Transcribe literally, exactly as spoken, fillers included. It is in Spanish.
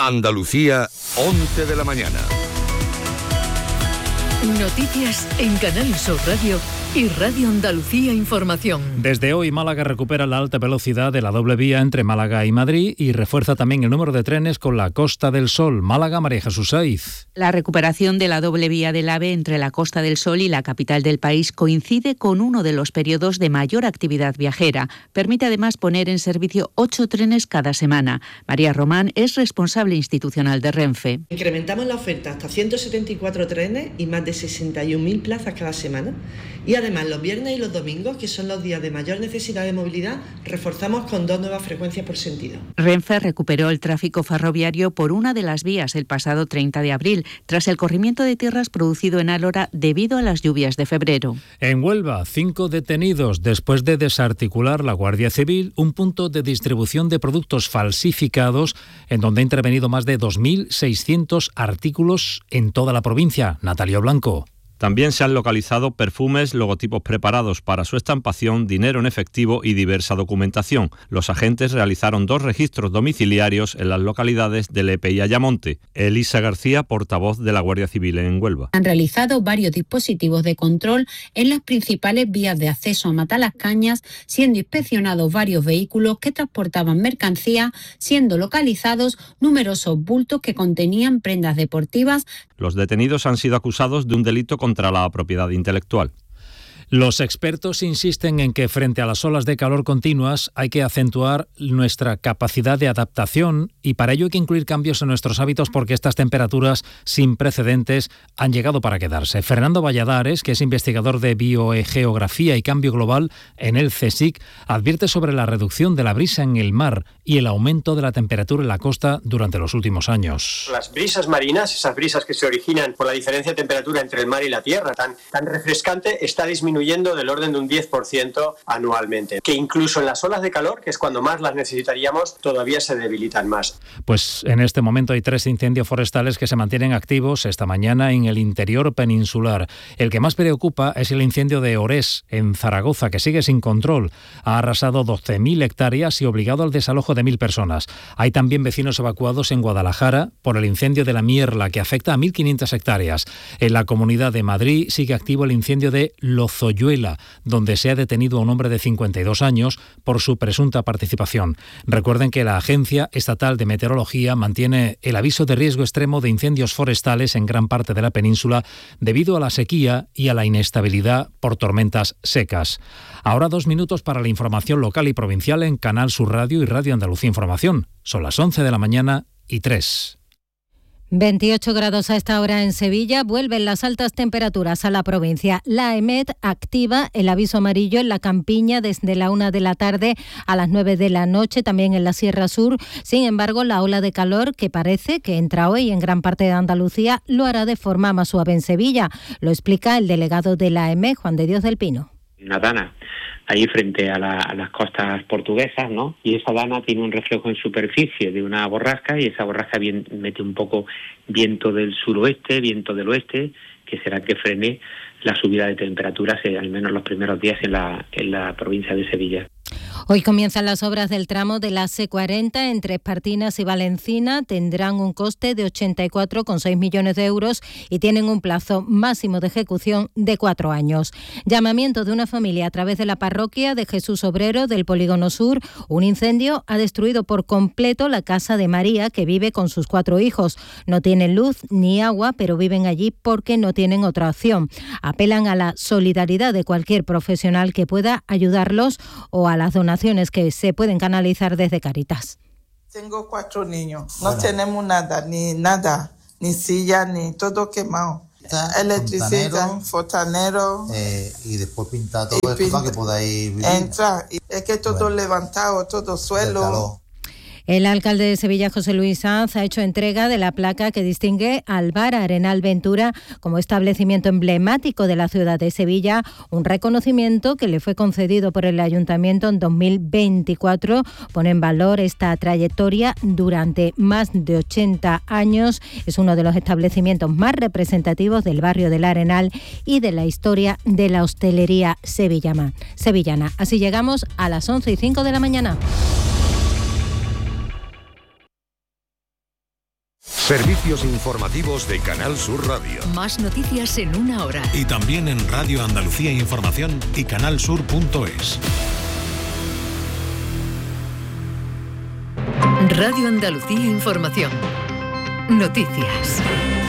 Andalucía, once de la mañana. Noticias en Canal Sur Radio y Radio Andalucía Información. Desde hoy Málaga recupera la alta velocidad de la doble vía entre Málaga y Madrid y refuerza también el número de trenes con la Costa del Sol. Málaga, María Jesús Saiz. La recuperación de la doble vía del AVE entre la Costa del Sol y la capital del país coincide con uno de los periodos de mayor actividad viajera. Permite además poner en servicio ocho trenes cada semana. María Román es responsable institucional de Renfe. Incrementamos la oferta hasta ciento setenta y cuatro trenes y más de sesenta y un mil plazas cada semana. Y además los viernes y los domingos, que son los días de mayor necesidad de movilidad, reforzamos con dos nuevas frecuencias por sentido. Renfe recuperó el tráfico ferroviario por una de las vías el pasado treinta de abril, tras el corrimiento de tierras producido en Álora debido a las lluvias de febrero. En Huelva, cinco detenidos después de desarticular la Guardia Civil un punto de distribución de productos falsificados en donde ha intervenido más de dos mil seiscientos artículos en toda la provincia. Natalio Blanco. También se han localizado perfumes, logotipos preparados para su estampación, dinero en efectivo y diversa documentación. Los agentes realizaron dos registros domiciliarios en las localidades de Lepe y Ayamonte. Elisa García, portavoz de la Guardia Civil en Huelva. Han realizado varios dispositivos de control en las principales vías de acceso a Matalascañas, siendo inspeccionados varios vehículos que transportaban mercancía, siendo localizados numerosos bultos que contenían prendas deportivas. Los detenidos han sido acusados de un delito contra la propiedad intelectual. Los expertos insisten en que frente a las olas de calor continuas hay que acentuar nuestra capacidad de adaptación y para ello hay que incluir cambios en nuestros hábitos porque estas temperaturas sin precedentes han llegado para quedarse. Fernando Valladares, que es investigador de biogeografía y cambio global en el CSIC, advierte sobre la reducción de la brisa en el mar y el aumento de la temperatura en la costa durante los últimos años. Las brisas marinas, esas brisas que se originan por la diferencia de temperatura entre el mar y la tierra, tan, tan refrescante, está disminuyendo del orden de un diez por ciento anualmente, que incluso en las olas de calor, que es cuando más las necesitaríamos, todavía se debilitan más. Pues en este momento hay tres incendios forestales que se mantienen activos esta mañana en el interior peninsular. El que más preocupa es el incendio de Orés, en Zaragoza, que sigue sin control. Ha arrasado doce mil hectáreas y obligado al desalojo de mil personas. Hay también vecinos evacuados en Guadalajara por el incendio de la Mierla, que afecta a mil quinientas hectáreas. En la Comunidad de Madrid sigue activo el incendio de Lozoyuela, donde se ha detenido a un hombre de cincuenta y dos años por su presunta participación. Recuerden que la Agencia Estatal de Meteorología mantiene el aviso de riesgo extremo de incendios forestales en gran parte de la península debido a la sequía y a la inestabilidad por tormentas secas. Ahora dos minutos para la información local y provincial en Canal Sur Radio y Radio Andalucía Información. Son las once de la mañana y tres. veintiocho grados a esta hora en Sevilla, vuelven las altas temperaturas a la provincia. La EMET activa el aviso amarillo en la Campiña desde la una de la tarde a las nueve de la noche, también en la Sierra Sur. Sin embargo, la ola de calor que parece que entra hoy en gran parte de Andalucía lo hará de forma más suave en Sevilla. Lo explica el delegado de la EMET, Juan de Dios del Pino. Una dana ahí frente a, la, a las costas portuguesas, ¿no? Y esa dana tiene un reflejo en superficie de una borrasca y esa borrasca bien, mete un poco viento del suroeste, viento del oeste, que será que frene la subida de temperaturas, eh, al menos los primeros días en la, en la provincia de Sevilla. Hoy comienzan las obras del tramo de la C cuarenta entre Espartinas y Valencina. Tendrán un coste de ochenta y cuatro coma seis millones de euros y tienen un plazo máximo de ejecución de cuatro años. Llamamiento de una familia a través de la parroquia de Jesús Obrero del Polígono Sur. Un incendio ha destruido por completo la casa de María, que vive con sus cuatro hijos. No tienen luz ni agua, pero viven allí porque no tienen otra opción. Apelan a la solidaridad de cualquier profesional que pueda ayudarlos o a las donaciones que se pueden canalizar desde Cáritas. Tengo cuatro niños, no bueno. tenemos nada, ni nada, ni silla, ni todo quemado. Electricidad, fontanero. Eh, y después pintar todo esto para que podáis vivir. Entra, es que todo bueno. levantado, todo suelo. El alcalde de Sevilla, José Luis Sanz, ha hecho entrega de la placa que distingue al Bar Arenal Ventura como establecimiento emblemático de la ciudad de Sevilla, un reconocimiento que le fue concedido por el Ayuntamiento en dos mil veinticuatro. Pone en valor esta trayectoria durante más de ochenta años. Es uno de los establecimientos más representativos del barrio del Arenal y de la historia de la hostelería sevillana. sevillana. Así llegamos a las once y cinco de la mañana. Servicios informativos de Canal Sur Radio. Más noticias en una hora. Y también en Radio Andalucía Información y canalsur punto es. Radio Andalucía Información. Noticias.